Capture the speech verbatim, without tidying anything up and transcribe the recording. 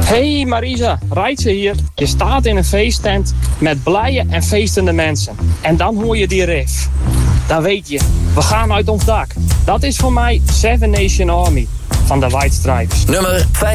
Hey Marisa, Reitze hier. Je staat in een feesttent met blije en feestende mensen. En dan hoor je die riff. Dan weet je, we gaan uit ons dak. Dat is voor mij Seven Nation Army van de White Stripes. Nummer vijf.